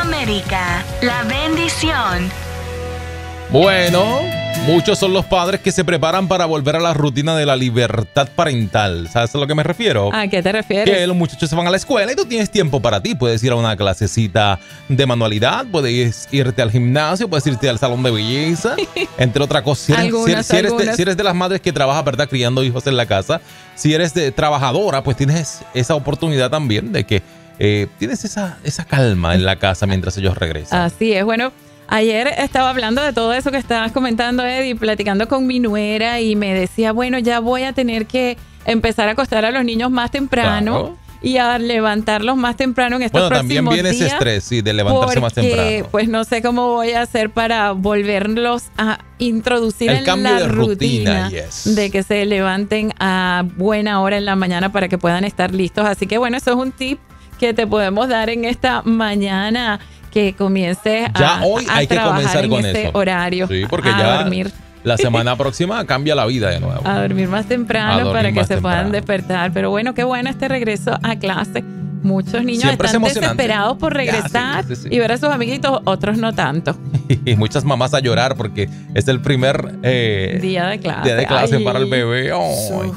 América, la bendición. Bueno, muchos son los padres que se preparan para volver a la rutina de la libertad parental. ¿Sabes a lo que me refiero? ¿A qué te refieres? Que los muchachos se van a la escuela y tú tienes tiempo para ti. Puedes ir a una clasecita de manualidad, puedes irte al gimnasio, puedes irte al salón de belleza, entre otras cosas. Si eres de las madres que trabaja, ¿verdad? Criando hijos en la casa, si eres trabajadora, pues tienes esa oportunidad también de que tienes esa calma en la casa mientras ellos regresan. Así es, bueno. Ayer estaba hablando de todo eso que estabas comentando, Eddie, platicando con mi nuera y me decía, bueno, ya voy a tener que empezar a acostar a los niños más temprano. Claro. Y a levantarlos más temprano en estos próximos días. También viene ese estrés, sí, de levantarse más temprano. Pues no sé cómo voy a hacer para volverlos a introducir el en cambio la de rutina de que se levanten a buena hora en la mañana para que puedan estar listos. Así que bueno, eso es un tip que te podemos dar en esta mañana, que comiences ya hoy hay que comenzar con ese eso. horario. Sí, porque ya dormir. La semana próxima cambia la vida de nuevo. A dormir más temprano para que se puedan despertar. Pero bueno, qué bueno este regreso a clase. Muchos niños siempre están desesperados por regresar y ver a sus amiguitos, otros no tanto. Y muchas mamás a llorar porque es el primer día de clase para el bebé. Oh,